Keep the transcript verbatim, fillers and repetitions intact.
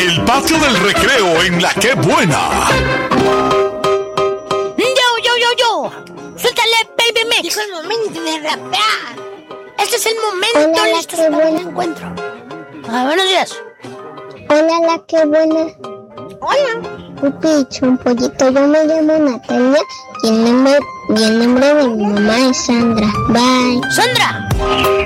El patio del recreo en La Que Buena. Yo, yo, yo, yo. Suéltale, Baby Mix. Llegó el momento de rapear. Este es el momento. Hola, Listos La Que para el Buena. encuentro. Ah, buenos días. Hola, La Que Buena. Hola. Un picho, un pollito. Yo me llamo Natalia y el nombre, y el nombre de mi mamá es Sandra. Bye. Sandra.